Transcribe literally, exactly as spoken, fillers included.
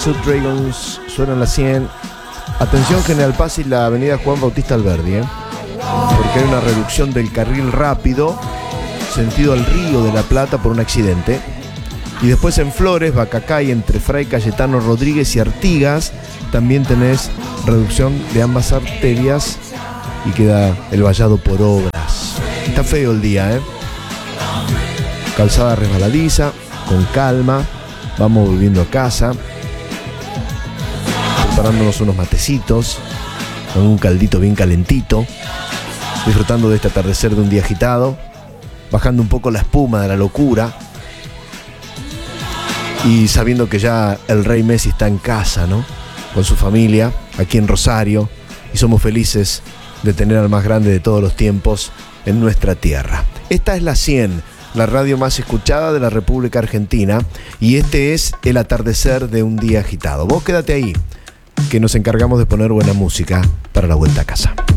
Sub Dragons suenan las cien. Atención, General Paz y la avenida Juan Bautista Alberdi, ¿eh? Porque hay una reducción del carril rápido sentido al Río de la Plata por un accidente. Y después en Flores, Bacacay, entre Fray Cayetano Rodríguez y Artigas, también tenés reducción de ambas arterias y queda el vallado por obras. Está feo el día, ¿eh? Calzada resbaladiza, con calma, vamos volviendo a casa, preparándonos unos matecitos, con un caldito bien calentito, disfrutando de este atardecer de un día agitado, bajando un poco la espuma de la locura y sabiendo que ya el Rey Messi está en casa, ¿no? Con su familia, aquí en Rosario, y somos felices de tener al más grande de todos los tiempos en nuestra tierra. Esta es la cien, la radio más escuchada de la República Argentina, y este es el atardecer de un día agitado. Vos quédate ahí, que nos encargamos de poner buena música para la vuelta a casa.